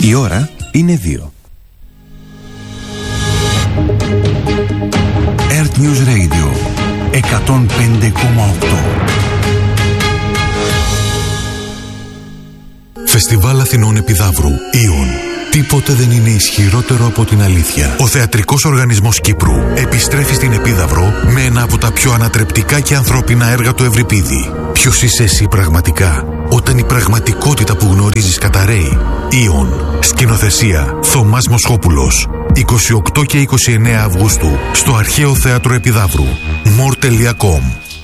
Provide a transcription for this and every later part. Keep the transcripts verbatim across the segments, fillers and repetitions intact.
Η ώρα είναι δύο. Earth News Radio εκατόν πέντε κόμμα οκτώ. Φεστιβάλ Αθηνών Επιδαύρου Ιον. Τίποτε δεν είναι ισχυρότερο από την αλήθεια. Ο Θεατρικός Οργανισμός Κύπρου επιστρέφει στην Επίδαυρο με ένα από τα πιο ανατρεπτικά και ανθρώπινα έργα του Ευρυπίδη. Ποιος είσαι εσύ πραγματικά, όταν η πραγματικότητα που γνωρίζεις καταραίει? Ιον. Σκηνοθεσία Θωμάς Μοσχόπουλος. είκοσι οκτώ και είκοσι εννέα Αυγούστου στο Αρχαίο Θέατρο Επιδαύρου. μορ τελεία κομ.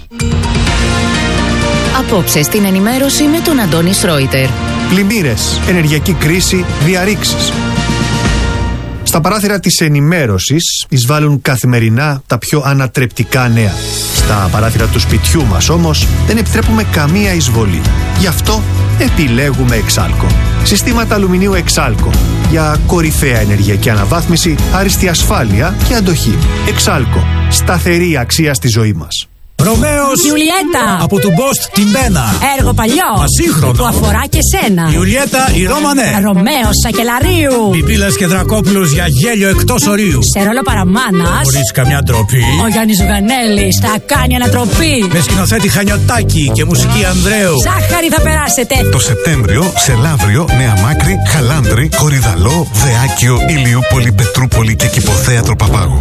Απόψε στην ενημέρωση με τον Αντώνη Σρόιτερ. Πλημμύρες, ενεργειακή κρίση, διαρρήξεις. Στα παράθυρα της ενημέρωσης εισβάλλουν καθημερινά τα πιο ανατρεπτικά νέα. Στα παράθυρα του σπιτιού μας όμως δεν επιτρέπουμε καμία εισβολή. Γι' αυτό επιλέγουμε Εξάλκο. Συστήματα αλουμινίου Εξάλκο για κορυφαία ενεργειακή αναβάθμιση, άριστη ασφάλεια και αντοχή. Εξάλκο. Σταθερή αξία στη ζωή μας. Ρωμαίος Ιουλιέτα από του Μπόστ την Μπένα. Έργο παλιό Ασύγχρονο που αφορά και σένα. Ιουλιέτα η Ρώμανε. Ρωμαίος Σακελαρίου. Πιπίλας και Δρακόπουλος για γέλιο εκτός ορίου. Σε ρόλο παραμάνας Χωρίς καμιά ντροπή. Ο Γιάννης Ζουγανέλης θα κάνει ανατροπή. Με σκηνοθέτη Χανιωτάκη και μουσική Ανδρέου. Ζάχαρη θα περάσετε. Το Σεπτέμβριο σε Λαύριο, Νέα Μάκρη, Χαλάνδρη, Κορυδαλό, Δεάκιο, Ηλιούπολη, Πετρούπολη και Κηποθέατρο Παπάγου.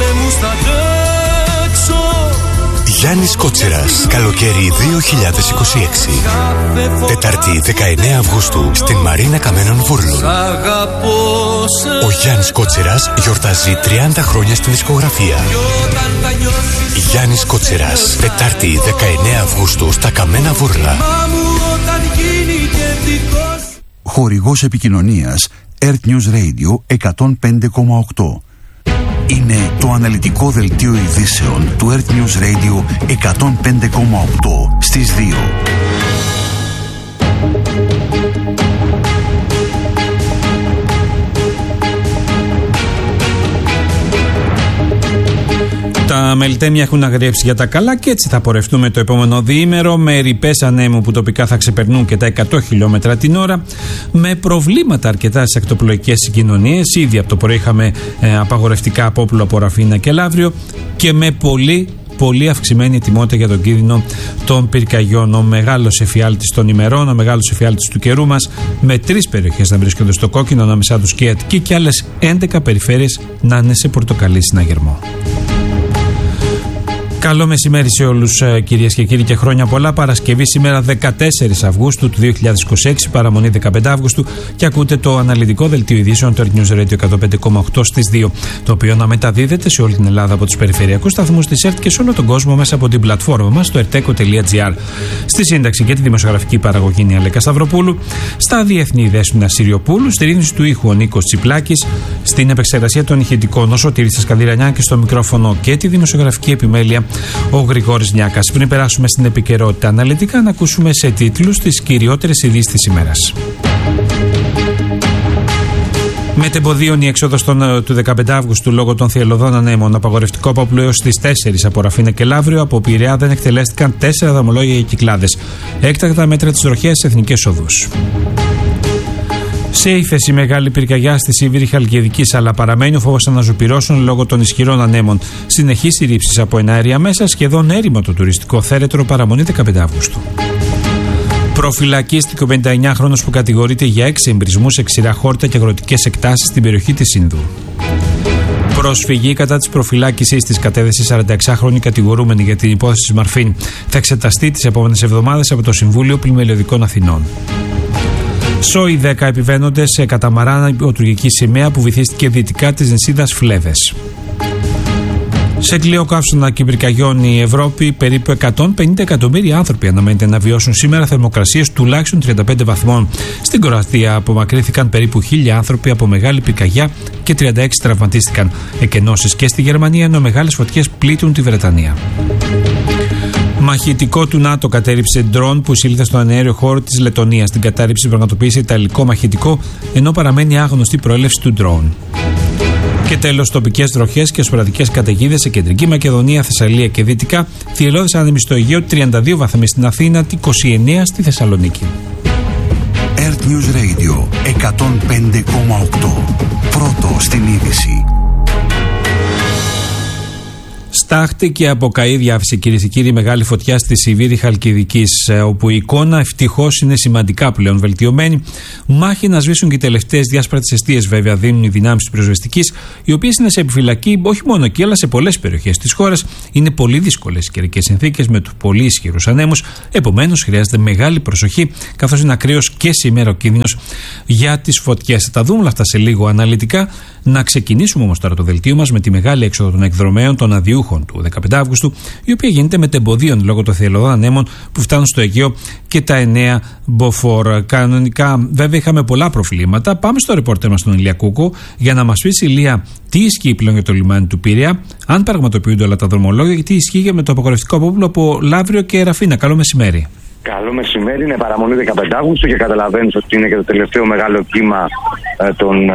Γιάννης Κότσιρας, καλοκαίρι δύο χιλιάδες είκοσι έξι. Τετάρτη δεκαεννέα Αυγούστου στην Μαρίνα Καμένων Βούρλων. Ο Γιάννης Κότσιρας γιορτάζει τριάντα χρόνια στην δισκογραφία. Γιάννης Κότσιρας, Τετάρτη δεκαεννέα Αυγούστου στα Καμένα Βούρλα. Χορηγός επικοινωνίας Earth News Radio εκατόν πέντε κόμμα οκτώ. Είναι το αναλυτικό δελτίο ειδήσεων του Earth News Radio εκατόν πέντε κόμμα οκτώ στις δύο. Τα μελιτέμια έχουν αγριέψει για τα καλά και έτσι θα πορευτούμε το επόμενο διήμερο με ρηπές ανέμου που τοπικά θα ξεπερνούν και τα εκατό χιλιόμετρα την ώρα, με προβλήματα αρκετά στις ακτοπλοϊκές συγκοινωνίες. Ήδη από το πρωί είχαμε ε, απαγορευτικά απόπλου από Ραφίνα και Λαύριο και με πολύ πολύ αυξημένη ετοιμότητα για τον κίνδυνο των πυρκαγιών. Ο μεγάλος εφιάλτης των ημερών, ο μεγάλος εφιάλτης του καιρού μας, με τρεις περιοχές να βρίσκονται στο κόκκινο, ανάμεσά τους και η Αττική, και άλλες έντεκα περιφέρειες να είναι σε πορτοκαλί συναγερμό. Καλό μεσημέρι σε όλους, κυρίες και κύριοι, και χρόνια πολλά. Παρασκευή σήμερα δεκατέσσερις Αυγούστου του δύο χιλιάδες είκοσι έξι, παραμονή δεκαπέντε Αυγούστου, και ακούτε το αναλυτικό δελτίο ειδήσεων του Earth News Radio εκατόν πέντε κόμμα οκτώ στις δύο, το οποίο να μεταδίδεται σε όλη την Ελλάδα από τους περιφερειακούς σταθμούς της ΕΡΤ και σε όλο τον κόσμο μέσα από την πλατφόρμα μας στο ερτέκο τελεία τζι άρ. Στη σύνταξη και τη δημοσιογραφική παραγωγή είναι η Αλέκα Σταυροπούλου, στα διεθνή δέσποινα Συριοπούλου, στη ρύθμιση του ήχου ο Νίκος Τσιπλάκης, στην επεξεργασία των ηχητικών ο Σωτήρης Σκανδυρανιά και στο μικρόφωνο και τη δημοσιογραφική επιμέλεια ο Γρηγόρης Νιάκας. Πριν περάσουμε στην επικαιρότητα αναλυτικά, να ακούσουμε σε τίτλους τις κυριότερες ειδήσεις της ημέρας. Μετεμποδίων η έξοδος του δεκαπέντε Αυγούστου λόγω των θυελλωδών ανέμων. Απαγορευτικό απόπλου έως τις τέσσερις από Ραφίνα και Λαύριο. Από Πειραιά δεν εκτελέστηκαν τέσσερα δρομολόγια για κυκλάδες. Έκτακτα μέτρα της τροχιάς σε εθνικές οδούς. Σε ύφεση μεγάλη πυρκαγιά στη Σίβηρη Χαλκιδικής, αλλά παραμένει ο φόβος αναζωπυρώσεων λόγω των ισχυρών ανέμων. Συνεχείς οι ρήψεις από εναέρια μέσα, σχεδόν έρημο το τουριστικό θέρετρο, παραμονή δεκαπέντε Αυγούστου. Προφυλακίστηκε ο πενηνταεννιάχρονος που κατηγορείται για έξι εμπρισμούς σε ξηρά χόρτα και αγροτικές εκτάσεις στην περιοχή της Ινδού. Προσφυγή κατά της προφυλάκησης της κατέθεσε σαρανταεξάχρονη κατηγορούμενη για την υπόθεση της Μαρφίν. Θα εξεταστεί τις επόμενες εβδομάδες από το Συμβούλιο Πλημελιωδικών Αθηνών. Σόι δέκα επιβαίνονται σε καταμαράν υποτουργική σημαία που βυθίστηκε δυτικά της νησίδας Φλέβες. Σε κλειό καύσωνα και πυρκαγιών η Ευρώπη, περίπου εκατόν πενήντα εκατομμύρια άνθρωποι αναμένεται να βιώσουν σήμερα θερμοκρασίες τουλάχιστον τριάντα πέντε βαθμών. Στην Κροατία απομακρύνθηκαν περίπου χίλια άνθρωποι από μεγάλη πυρκαγιά και τριάντα έξι τραυματίστηκαν. Εκενώσεις και στη Γερμανία, ενώ μεγάλες φωτιές πλήττουν τη Βρετανία. Μαχητικό του ΝΑΤΟ κατέριψε ντρόν που εισήλθε στον αέριο χώρο της Λετωνίας. Την κατάρριψη πραγματοποίησε ιταλικό μαχητικό, ενώ παραμένει άγνωστη η προέλευση του ντρόν. Και τέλος, τοπικές βροχές και σποραδικές καταιγίδες σε κεντρική Μακεδονία, Θεσσαλία και Δυτικά. Θυελλώδες άνεμοι στο Αιγαίο, τριάντα δύο βαθμοί στην Αθήνα, είκοσι εννέα στη Θεσσαλονίκη. Earth News Radio εκατόν πέντε κόμμα οκτώ. Πρώτο στην είδηση. Στάχτη και από καΐδια άφησε, κυρίες και κύριοι, μεγάλη φωτιά στη Σιβήρη Χαλκιδικής, όπου η εικόνα ευτυχώς είναι σημαντικά πλέον βελτιωμένη. Μάχη να σβήσουν και οι τελευταίες διάσπαρτες εστίες, βέβαια, δίνουν οι δυνάμεις της πυροσβεστικής, οι οποίες είναι σε επιφυλακή όχι μόνο εκεί, αλλά σε πολλές περιοχές της χώρας. Είναι πολύ δύσκολες οι καιρικές συνθήκες με τους πολύ ισχυρούς ανέμους. Επομένως, χρειάζεται μεγάλη προσοχή, καθώς είναι ακραίος και σήμερα ο κίνδυνος για τις φωτιές. Θα τα δούμε όλα αυτά σε λίγο αναλυτικά. Να ξεκινήσουμε όμως τώρα το δελτίο μας με τη μεγάλη έξοδο των εκδρομέων των αδειούχων του δεκαπέντε Αυγούστου, η οποία γίνεται μετεμποδίων λόγω των θελωδών ανέμων που φτάνουν στο Αιγαίο και τα εννέα μποφόρ. Κανονικά, βέβαια, είχαμε πολλά προβλήματα. Πάμε στο ρεπόρτερ μας τον Ηλία Κούκο για να μας πει, Ηλία, τι ισχύει πλέον για το λιμάνι του Πειραιά, αν πραγματοποιούνται όλα τα δρομολόγια, και τι ισχύει για με το απαγορευτικό απόπλου από Λαύριο και Ραφίνα. Καλό μεσημέρι. Καλό μεσημέρι, είναι παραμονή δεκαπέντε Αυγούστου και καταλαβαίνεις ότι είναι και το τελευταίο μεγάλο κύμα ε, των,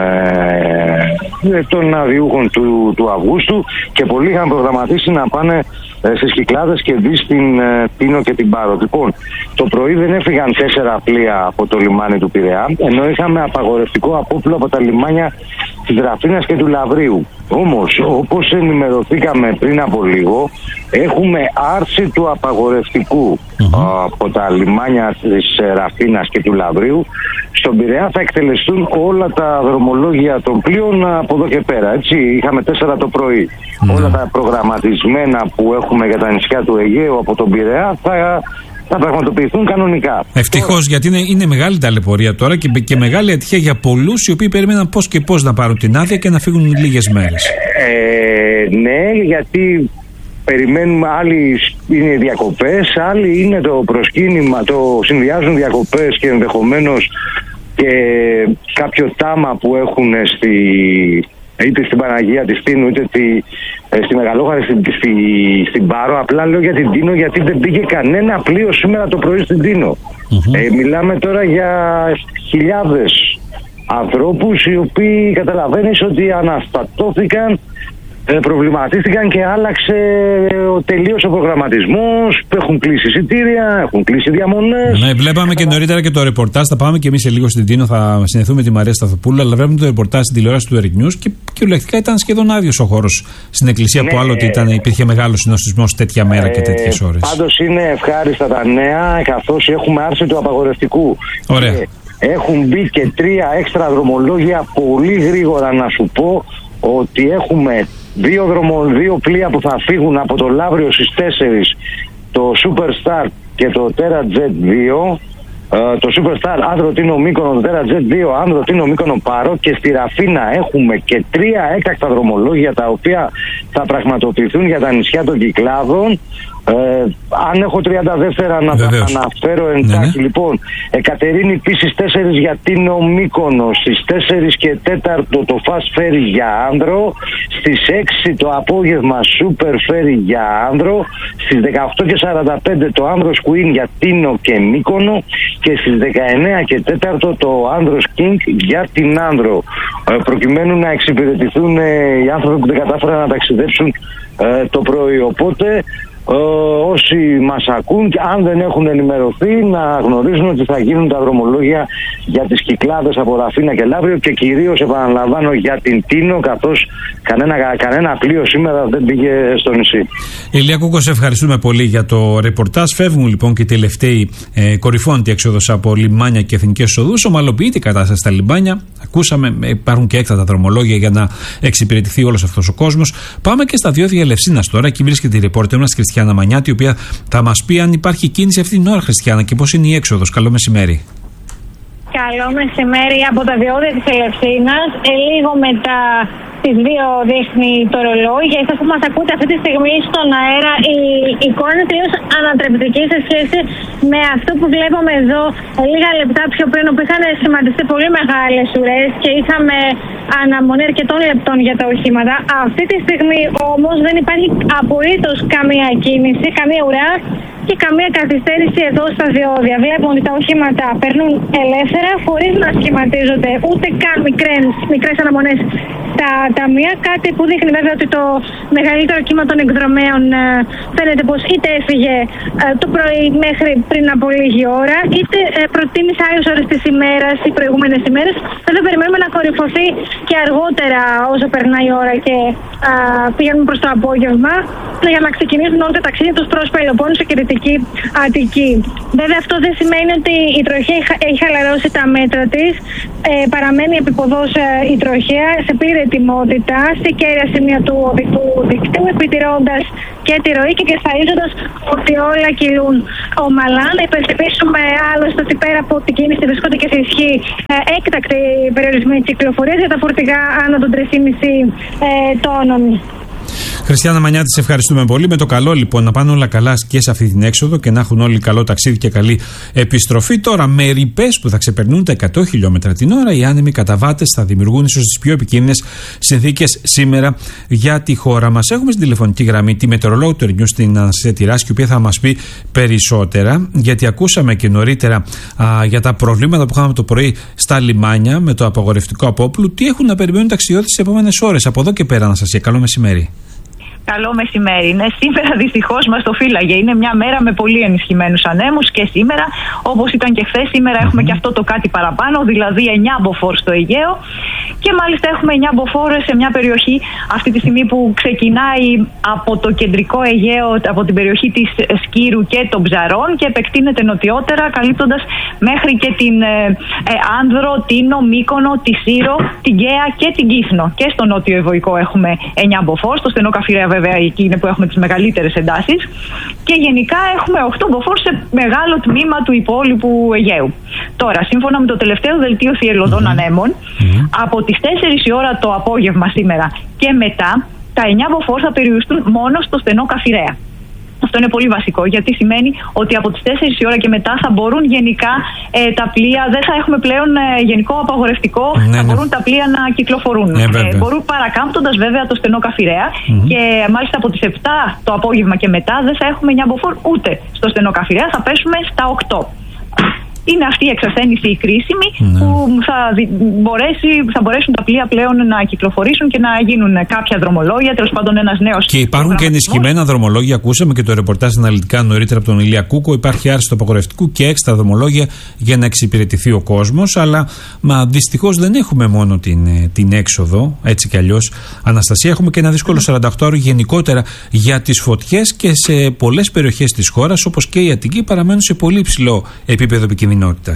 ε, των αδιούχων του, του Αυγούστου, και πολλοί είχαν προγραμματίσει να πάνε ε, στις Κυκλάδες και δει στην ε, Τίνο και την Πάρο. Λοιπόν, το πρωί δεν έφυγαν τέσσερα πλοία από το λιμάνι του Πειραιά, ενώ είχαμε απαγορευτικό απόπλου από τα λιμάνια της Ραφίνας και του Λαυρίου. Όμως, όπως ενημερωθήκαμε πριν από λίγο, έχουμε άρση του απαγορευτικού mm-hmm. από τα λιμάνια της Ραφίνας και του Λαυρίου. Στον Πειραιά θα εκτελεστούν όλα τα δρομολόγια των πλοίων από εδώ και πέρα. Έτσι, είχαμε τέσσερα το πρωί. Mm-hmm. Όλα τα προγραμματισμένα που έχουμε για τα νησιά του Αιγαίου από τον Πειραιά θα... θα πραγματοποιηθούν κανονικά. Ευτυχώς, γιατί είναι, είναι μεγάλη ταλαιπωρία τώρα και, και μεγάλη ατυχία για πολλούς οι οποίοι περιμέναν πώς και πώς να πάρουν την άδεια και να φύγουν λίγες μέρες. Ε, ναι, γιατί περιμένουμε, άλλοι είναι διακοπές, άλλοι είναι το προσκύνημα, το συνδυάζουν διακοπές και ενδεχομένως και κάποιο τάμα που έχουν στη, είτε στην Παναγία της Τίνου είτε στη, στη Μεγαλόχαρη, στη, στη, στην Πάρο. Απλά λέω για την Τίνο γιατί δεν πήγε κανένα πλοίο σήμερα το πρωί στην Τίνο. Mm-hmm. Ε, μιλάμε τώρα για χιλιάδες ανθρώπους οι οποίοι καταλαβαίνεις ότι αναστατώθηκαν, ε, προβληματίστηκαν και άλλαξε ε, τελείως ο προγραμματισμός. Έχουν κλείσει εισιτήρια, έχουν κλείσει διαμονές. Ναι, βλέπαμε και νωρίτερα και το ρεπορτάζ. Θα πάμε και εμείς σε λίγο στην Τίνο, θα συνεχθούμε τη Μαρία Σταθοπούλου. Αλλά βλέπουμε το ρεπορτάζ στην τηλεόραση του Earth News και κυριολεκτικά ήταν σχεδόν άδειος ο χώρος στην εκκλησία, ναι, που άλλοτε ήταν, υπήρχε μεγάλο συνοστισμός τέτοια μέρα ε, και τέτοιες ώρες. Πάντως είναι ευχάριστα τα νέα, καθώς έχουμε άρση του απαγορευτικού. Ωραία. Και έχουν μπει και τρία έξτρα δρομολόγια πολύ γρήγορα, να σου πω ότι έχουμε δύο, δρομο, δύο πλοία που θα φύγουν από το Λαύριο στις τέσσερις, το Superstar και το TerraJet δύο. Uh, το Superstar Άνδρο Τίνο Μύκονο, το TerraJet δύο Άνδρο Τίνο Μύκονο Πάρο, και στη Ραφίνα έχουμε και τρία έκτακτα δρομολόγια τα οποία θα πραγματοποιηθούν για τα νησιά των Κυκλάδων. Ε, αν έχω τριάντα δεύτερα να τα αναφέρω εντάχει, ναι, ναι. Λοιπόν, Εκατερίνη επίσης τέσσερις για Τίνο Μύκονο, στις τέσσερις και τέταρτο το Fast Ferry για Άνδρο, στις έξι το απόγευμα Super Ferry για Άνδρο, στις δεκαοκτώ και σαράντα πέντε το Άνδρος Queen για Τίνο και Μύκονο, και στις δεκαεννέα και τέταρτο το Άνδρος King για την Άνδρο, ε, προκειμένου να εξυπηρετηθούν ε, οι άνθρωποι που δεν κατάφεραν να ταξιδέψουν ε, το πρωί. Οπότε Ε, όσοι μας ακούν και αν δεν έχουν ενημερωθεί, να γνωρίζουν ότι θα γίνουν τα δρομολόγια για τις Κυκλάδες από Ραφίνα και Λαύριο, και κυρίως, επαναλαμβάνω, για την Τίνο, καθώς κανένα, κανένα πλοίο σήμερα δεν πήγε στο νησί. Ηλία Κούκο, σε ευχαριστούμε πολύ για το ρεπορτάζ. Φεύγουν λοιπόν και οι τελευταίοι ε, κορυφώντη έξοδος από λιμάνια και εθνικές οδούς. Ομαλοποιείται η κατάσταση στα λιμάνια. Ακούσαμε, υπάρχουν και έκτατα δρομολόγια για να εξυπηρετηθεί όλος αυτός ο κόσμος. Πάμε και στα διόδια Ελευσίνας τώρα. Εκεί βρίσκεται η ρεπόρτερ μας, Χριστιανά Μανιάτη, η οποία θα μας πει αν υπάρχει κίνηση αυτή την ώρα, Χριστιανά, και πώς είναι η έξοδος. Καλό μεσημέρι. Καλό μεσημέρι από τα διόδια της Ελευσίνας. Ε, λίγο μετά τις δύο δείχνει το ρολόι. Για εσάς που μας ακούτε αυτή τη στιγμή στον αέρα, η εικόνα είναι τελείως ανατρεπτική σε σχέση με αυτό που βλέπαμε εδώ λίγα λεπτά πιο πριν, όπου είχαν σχηματιστεί πολύ μεγάλες ουρές και είχαμε αναμονή αρκετών λεπτών για τα οχήματα. Αυτή τη στιγμή όμως δεν υπάρχει απολύτως καμία κίνηση, καμία ουρά και καμία καθυστέρηση εδώ στα διόδια. Βλέπουμε ότι τα οχήματα περνούν ελεύθερα, χωρίς να σχηματίζονται ούτε καν μικρές, μικρές αναμονές στα ταμεία. Κάτι που δείχνει βέβαια ότι το μεγαλύτερο κύμα των εκδρομέων ε, φαίνεται πως είτε έφυγε ε, το πρωί μέχρι πριν από λίγη ώρα, είτε ε, προτίμησε άλλες ώρες της ημέρας ή προηγούμενες ημέρες. Βέβαια περιμένουμε να κορυφωθεί και αργότερα όσο περνάει η ώρα και ε, πηγαίνουμε προς το απόγευμα, για να ξεκινήσουν όλα τα ταξίδια τους προς Πελοπόννησο και Δυτική Αττική. Βέβαια αυτό δεν σημαίνει ότι η τροχέα έχει χαλαρώσει τα μέτρα της. Ε, παραμένει επίποδος ε, η τροχέα σε πλήρη ετοιμότητα σε κέρια σημεία του οδικού δικτύου, επιτηρώντας και τη ροή και διασφαλίζοντας ότι όλα κυλούν ομαλά. Να υπενθυμίσουμε άλλωστε ότι πέρα από την κίνηση βρισκόνται και σε ισχύ ε, έκτακτη περιορισμή κυκλοφορίας για τα φορτηγά άνω των τρία κόμμα πέντε ε, τόνων. Χριστιάνα Μανιάτη, σε ευχαριστούμε πολύ. Με το καλό λοιπόν να πάνε όλα καλά και σε αυτή την έξοδο και να έχουν όλοι καλό ταξίδι και καλή επιστροφή. Τώρα, με ρηπές που θα ξεπερνούν τα εκατό χιλιόμετρα την ώρα, οι άνεμοι καταβάτες θα δημιουργούν ίσως τις πιο επικίνδυνες συνθήκες σήμερα για τη χώρα μας. Έχουμε στην τηλεφωνική γραμμή τη μετεωρολόγο του Ερνιού, την Αναστασία Τυράσκη, η οποία θα μας πει περισσότερα, γιατί ακούσαμε και νωρίτερα α, για τα προβλήματα που είχαμε το πρωί στα λιμάνια με το απαγορευτικό απόπλου. Τι έχουν να περιμένουν ταξιδιώτες τις επόμενες ώρες. Από εδώ και πέρα, Αναστασία, καλό μεσημέρι. Καλό μεσημέρι. Ναι, σήμερα δυστυχώς μας το φύλαγε. Είναι μια μέρα με πολύ ενισχυμένους ανέμους και σήμερα, όπως ήταν και χθες, σήμερα mm-hmm. έχουμε και αυτό το κάτι παραπάνω, δηλαδή εννιά μποφόρ στο Αιγαίο. Και μάλιστα έχουμε εννιά μποφόρ σε μια περιοχή αυτή τη στιγμή που ξεκινάει από το κεντρικό Αιγαίο, από την περιοχή της Σκύρου και των Ψαρών και επεκτείνεται νοτιότερα, καλύπτοντας μέχρι και την ε, ε, Άνδρο, Τίνο, Μύκονο, τη Σύρο, την Καία και την Κύθνο. Και στο νότιο Ευωικό έχουμε εννιά μποφόρ, στο στενό Καφιρέα βέβαια εκεί είναι που έχουμε τις μεγαλύτερες εντάσεις. Και γενικά έχουμε οκτώ μποφόρ σε μεγάλο τμήμα του υπόλοιπου Αιγαίου. Τώρα, σύμφωνα με το τελευταίο δελτίο θηελωδών mm-hmm. ανέμων, mm-hmm. από τις τέσσερις η ώρα το απόγευμα σήμερα και μετά, τα εννιά μποφόρ θα περιοριστούν μόνο στο στενό Καφιρέα. Αυτό είναι πολύ βασικό, γιατί σημαίνει ότι από τις τέσσερις η ώρα και μετά θα μπορούν γενικά ε, τα πλοία, δεν θα έχουμε πλέον ε, γενικό απαγορευτικό, ναι, θα ναι. μπορούν τα πλοία να κυκλοφορούν. Ναι, ε, μπορούν παρακάμπτοντας βέβαια το στενό Καφιρέα mm-hmm. και μάλιστα από τις επτά το απόγευμα και μετά δεν θα έχουμε εννιά μποφόρ ούτε στο στενό Καφιρέα, θα πέσουμε στα οκτώ. Είναι αυτή η εξασθένηση η κρίσιμη ναι. που θα, μπορέσει, θα μπορέσουν τα πλοία πλέον να κυκλοφορήσουν και να γίνουν κάποια δρομολόγια, τέλος πάντων ένας νέος. Και υπάρχουν και ενισχυμένα δρομολόγια, ακούσαμε και το ρεπορτάζ αναλυτικά νωρίτερα από τον Ηλία Κούκο. Υπάρχει άρση του απαγορευτικού και έξτρα δρομολόγια για να εξυπηρετηθεί ο κόσμος. Αλλά δυστυχώς δεν έχουμε μόνο την, την έξοδο, έτσι κι αλλιώς. Αναστασία, έχουμε και ένα δύσκολο σαράντα οκτώ ώρο γενικότερα για τις φωτιές και σε πολλές περιοχές της χώρας, όπως και η Αττική, παραμένουν σε πολύ υψηλό επίπεδο επικινδυνότητας.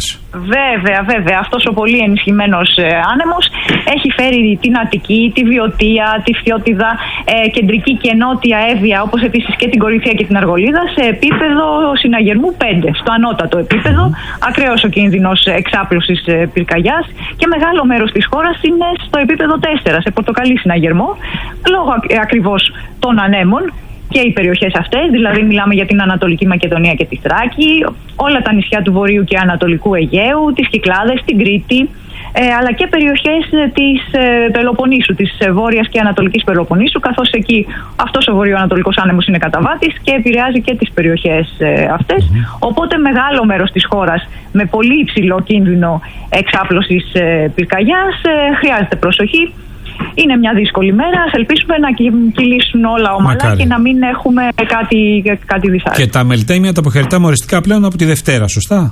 Βέβαια, βέβαια. Αυτός ο πολύ ενισχυμένος ε, άνεμος έχει φέρει την Αττική, τη Βιωτία, τη Φθιώτιδα, ε, κεντρική και νότια Εύβοια, όπως επίσης και την Κορινθία και την Αργολίδα, σε επίπεδο συναγερμού πέντε, στο ανώτατο επίπεδο. Mm-hmm. Ακραίος ο κίνδυνος εξάπλωσης ε, πυρκαγιάς και μεγάλο μέρος της χώρας είναι στο επίπεδο τέσσερα, σε πορτοκαλί συναγερμό, λόγω ακριβώς των ανέμων. Και οι περιοχές αυτές, δηλαδή μιλάμε για την Ανατολική Μακεδονία και τη Θράκη, όλα τα νησιά του Βορείου και Ανατολικού Αιγαίου, τις Κυκλάδες, την Κρήτη, ε, αλλά και περιοχές της ε, Πελοποννήσου, της ε, Βόρειας και Ανατολικής Πελοποννήσου, καθώς εκεί αυτός ο βορειοανατολικός άνεμος είναι καταβάτης και επηρεάζει και τις περιοχές ε, αυτές. Οπότε μεγάλο μέρος της χώρας με πολύ υψηλό κίνδυνο εξάπλωσης ε, πυρκαγιάς ε, χρειάζεται προσοχή. Είναι μια δύσκολη μέρα. Ας ελπίσουμε να κυλήσουν όλα ομαλά. Μακάρι. Και να μην έχουμε κάτι, κάτι δυσάρεστο. Και τα μελτέμια τα αποχαιρετάμε οριστικά πλέον από τη Δευτέρα, σωστά?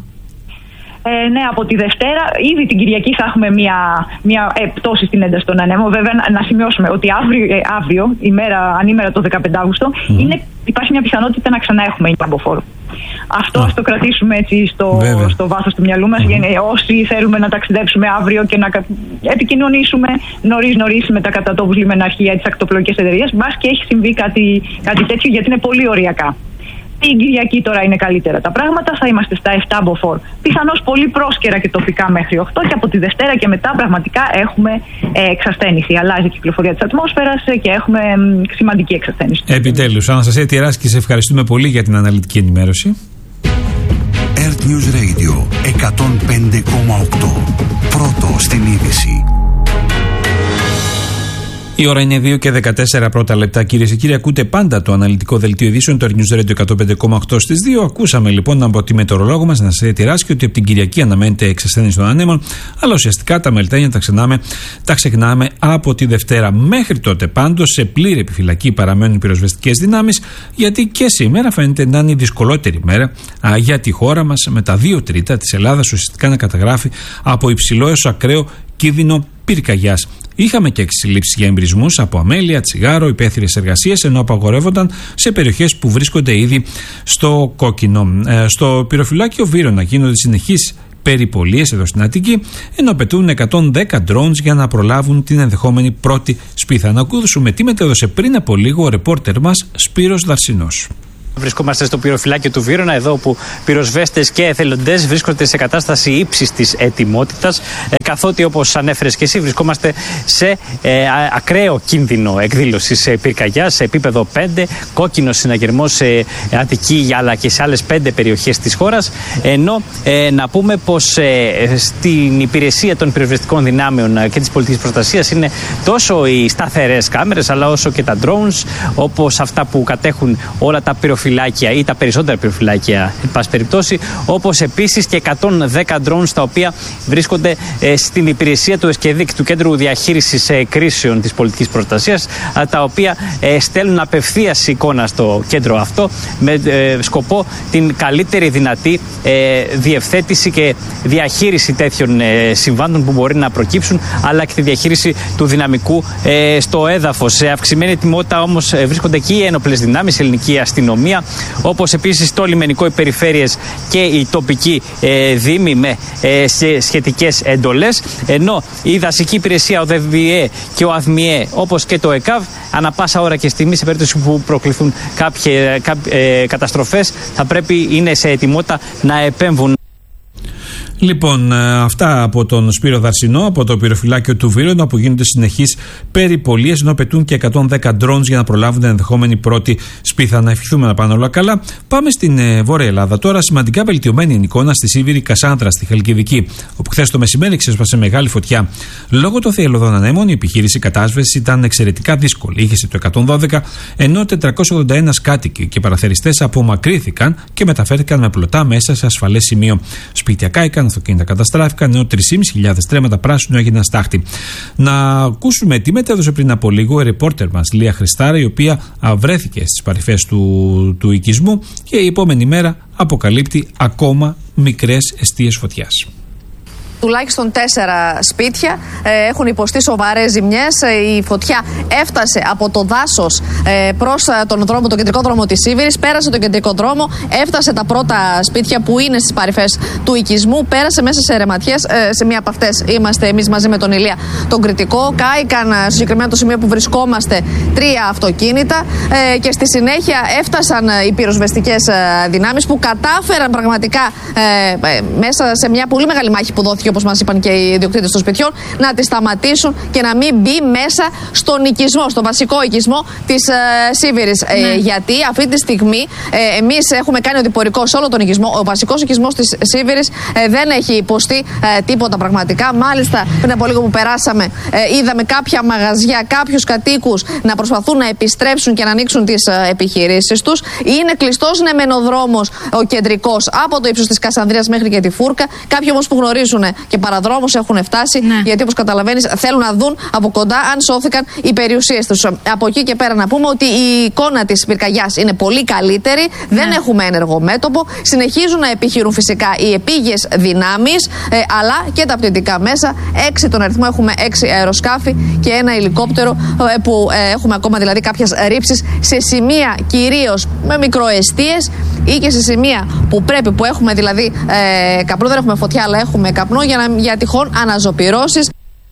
Ε, ναι, από τη Δευτέρα. Ήδη την Κυριακή θα έχουμε μια, μια ε, πτώση στην ένταση των ανέμων. Βέβαια, να, να σημειώσουμε ότι αύριο, ε, αύριο ημέρα, ανήμερα το δεκαπέντε Αυγούστου, mm. είναι, υπάρχει μια πιθανότητα να ξανά έχουμε εννιά. Αυτό ας το κρατήσουμε έτσι στο, στο βάθος του μυαλού μας, mm. για όσοι θέλουμε να ταξιδέψουμε αύριο και να επικοινωνήσουμε νωρίς νωρίς με τα κατατόπους λιμεναρχεία, τις ακτοπλοϊκές εταιρείες, μπας και έχει συμβεί κάτι, κάτι τέτοιο, γιατί είναι πολύ ωριακά. Την Κυριακή τώρα είναι καλύτερα τα πράγματα, θα είμαστε στα επτά μποφόρ. Πιθανώς πολύ πρόσκαιρα και τοπικά μέχρι οκτώ, και από τη Δευτέρα και μετά πραγματικά έχουμε ε, εξασθένηση. Αλλάζει η κυκλοφορία της ατμόσφαιρας και έχουμε ε, σημαντική εξασθένηση. Επιτέλους, Αναστασία Τυράσκη, σε ευχαριστούμε πολύ για την αναλυτική ενημέρωση. Earth News Radio εκατόν πέντε κόμμα οκτώ. Πρώτο στην είδηση. Η ώρα είναι δύο και δεκατέσσερα πρώτα λεπτά. Κυρίες και κύριοι, ακούτε πάντα το αναλυτικό δελτίο ειδήσεων, το News Radio εκατόν πέντε κόμμα οκτώ στις δύο. Ακούσαμε λοιπόν από τη μετεωρολόγο μας να σας ετοιράσκει ότι από την Κυριακή αναμένεται εξασθένιση των ανέμων, αλλά ουσιαστικά τα μελτένια τα, ξενάμε, τα ξεχνάμε από τη Δευτέρα. Μέχρι τότε πάντως σε πλήρη επιφυλακή παραμένουν οι πυροσβεστικές δυνάμεις, γιατί και σήμερα φαίνεται να είναι η δυσκολότερη μέρα α, για τη χώρα μας, με τα δύο τρίτα της Ελλάδας ουσιαστικά να καταγράφει από υψηλό έως ακραίο κίνδυνο πυρκαγιάς. Είχαμε και συλλήψεις για εμπρισμούς από αμέλεια, τσιγάρο, υπαίθριες εργασίες, ενώ απαγορεύονταν σε περιοχές που βρίσκονται ήδη στο κόκκινο. Ε, στο πυροφυλάκιο Βύρωνα γίνονται συνεχείς περιπολίες εδώ στην Αττική, ενώ πετούν εκατόν δέκα drones για να προλάβουν την ενδεχόμενη πρώτη σπίθα. Να ακούσουμε τι μετέδωσε πριν από λίγο ο ρεπόρτερ μας Σπύρος Δαρσινός. Βρισκόμαστε στο πυροφυλάκιο του Βύρωνα, εδώ όπου πυροσβέστες και εθελοντές βρίσκονται σε κατάσταση ύψης της ετοιμότητας, καθότι όπως ανέφερες και εσύ βρισκόμαστε σε ε, ακραίο κίνδυνο εκδήλωσης πυρκαγιάς σε επίπεδο πέντε, κόκκινο συναγερμός σε Αττική αλλά και σε άλλες πέντε περιοχές της χώρας, ενώ ε, να πούμε πως ε, στην υπηρεσία των πυροσβεστικών δυνάμεων και της πολιτικής προστασίας είναι τόσο οι σταθερές κάμερες αλλά όσο και τα drones, όπως αυτά που κατέχουν όλα τα πυροφυλάκια ή τα περισσότερα πυροφυλάκια, εν πάση περιπτώσει, όπως επίσης και εκατόν δέκα drones τα οποία βρίσκονται ε, στην υπηρεσία του ΕΣΚΕΔΙΚ, του Κέντρου Διαχείρισης ε, Κρίσεων της Πολιτικής Προστασίας, ε, τα οποία ε, στέλνουν απευθείας εικόνα στο κέντρο αυτό με ε, σκοπό την καλύτερη δυνατή ε, διευθέτηση και διαχείριση τέτοιων ε, συμβάντων που μπορεί να προκύψουν, αλλά και τη διαχείριση του δυναμικού ε, στο έδαφος. Σε αυξημένη ετοιμότητα όμως ε, βρίσκονται και οι ένοπλες δυνάμεις, η ελληνική αστυνομία, όπως επίσης το λιμενικό, οι περιφέρειες και η τοπική ε, δήμη με ε, σε σχετικές εντολές, ενώ η δασική υπηρεσία, ο ΔΕΒΙΕ και ο ΑΔΜΙΕ, όπως και το ΕΚΑΒ, ανά πάσα ώρα και στιγμή σε περίπτωση που προκληθούν κάποιες ε, καταστροφές, θα πρέπει είναι σε ετοιμότητα να επέμβουν. Λοιπόν, αυτά από τον Σπύρο Δαρσινό, από το πυροφυλάκιο του Βύρωνα, που γίνονται συνεχείς περιπολίες, ενώ πετούν και εκατόν δέκα drones για να προλάβουν την ενδεχόμενη πρώτη σπίθα. Να ευχηθούμε να πάνε όλα καλά. Πάμε στην ε, Βόρεια Ελλάδα τώρα. Σημαντικά βελτιωμένη η εικόνα στη Σίβηρη Κασάνδρα, στη Χαλκιδική, όπου χθες το μεσημέρι ξέσπασε μεγάλη φωτιά. Λόγω των θυελλωδών ανέμων, η επιχείρηση κατάσβεσης ήταν εξαιρετικά δύσκολη. Είχε το εκατόν δώδεκα, ενώ τετρακόσιοι ογδόντα ένα κάτοικοι και παραθεριστές απομακρύνθηκαν και μεταφέρθηκαν με πλωτά μέσα σε ασφαλές σημείο. Σπίτια κάηκαν, αυτοκίνητα καταστράφηκαν, ενώ τρεις χιλιάδες πεντακόσια τρέματα πράσινου έγιναν στάχτη. Να ακούσουμε τι μετέδωσε πριν από λίγο η ρεπόρτερ μας Λία Χριστάρα, η οποία βρέθηκε στις παρυφές του, του οικισμού και η επόμενη μέρα αποκαλύπτει ακόμα μικρές εστίες φωτιάς. Τουλάχιστον τέσσερα σπίτια ε, έχουν υποστεί σοβαρές ζημιές. Ε, η φωτιά έφτασε από το δάσος ε, προς τον δρόμο, τον κεντρικό δρόμο της Σίβηρης, πέρασε τον κεντρικό δρόμο, έφτασε τα πρώτα σπίτια που είναι στις παρυφές του οικισμού, πέρασε μέσα σε ρεματιές. Ε, σε μία από αυτές είμαστε εμείς μαζί με τον Ηλία τον Κρητικό. Κάηκαν στο συγκεκριμένο το σημείο που βρισκόμαστε τρία αυτοκίνητα ε, και στη συνέχεια έφτασαν οι πυροσβεστικές δυνάμεις που κατάφεραν πραγματικά ε, ε, μέσα σε μια πολύ μεγάλη μάχη που δόθηκε, όπως μας είπαν και οι ιδιοκτήτες των σπιτιών, να τη σταματήσουν και να μην μπει μέσα στον οικισμό, στον βασικό οικισμό της ε, Σίβηρης. Ναι. Ε, γιατί αυτή τη στιγμή ε, εμείς έχουμε κάνει οδηπορικό σε όλο τον οικισμό. Ο βασικός οικισμός της Σίβηρης ε, δεν έχει υποστεί ε, τίποτα πραγματικά. Μάλιστα, πριν από λίγο που περάσαμε, ε, είδαμε κάποια μαγαζιά, κάποιους κατοίκους να προσπαθούν να επιστρέψουν και να ανοίξουν τις ε, επιχειρήσεις τους. Είναι κλειστός ναι μεν ο δρόμος ο κεντρικός από το ύψος της Κασανδρίας μέχρι και τη Φούρκα. Κάποιοι όμως που γνωρίζουν και παραδρόμους έχουν φτάσει, ναι. γιατί όπως καταλαβαίνεις θέλουν να δουν από κοντά αν σώθηκαν οι περιουσίες τους. Από εκεί και πέρα να πούμε ότι η εικόνα της πυρκαγιάς είναι πολύ καλύτερη, ναι. δεν έχουμε ένεργο μέτωπο, συνεχίζουν να επιχειρούν φυσικά οι επίγειες δυνάμεις, ε, αλλά και τα πτυτικά μέσα. Έξι τον αριθμό, έχουμε έξι αεροσκάφη και ένα ελικόπτερο ε, που ε, έχουμε ακόμα δηλαδή κάποιες ρήψεις σε σημεία κυρίως με μικροεστίες ή και σε σημεία που πρέπει, που έχουμε δηλαδή ε, καπνό, δεν έχουμε φωτιά αλλά έχουμε καπνό για, να, για τυχόν αναζωπυρώσεις.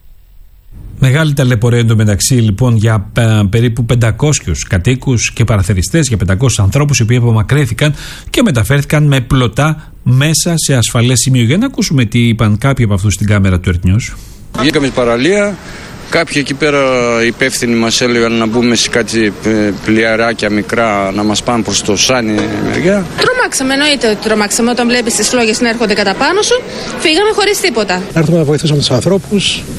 Μεγάλη ταλαιπωρία εντωμεταξύ λοιπόν για ε, περίπου πεντακόσιους κατοίκους και παραθεριστές, για πεντακόσιους ανθρώπους οι οποίοι απομακρύνθηκαν και μεταφέρθηκαν με πλωτά μέσα σε ασφαλές σημείο. Για να ακούσουμε τι είπαν κάποιοι από αυτούς στην κάμερα του Earth News. Βγήκαμε στην παραλία. Κάποιοι εκεί πέρα υπεύθυνοι μας έλεγαν να μπούμε σε κάτι πλοιαράκια μικρά να μας πάνε προς το Σάνι μεριά. Τρομάξαμε, εννοείται ότι τρομάξαμε. Όταν βλέπεις τις φλόγες να έρχονται κατά πάνω σου, φύγαμε χωρίς τίποτα. Να έρθουμε να βοηθήσουμε τους ανθρώπους,